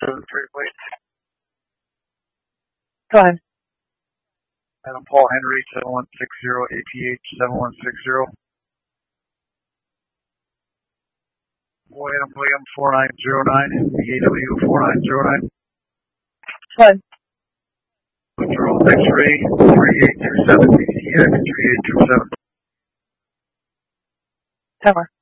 please. Go ahead. Adam Paul Henry, 7160, APH 7160. William 4909, BAW 4909. Go ahead. Control X-ray 3827, BCX 3827. Power.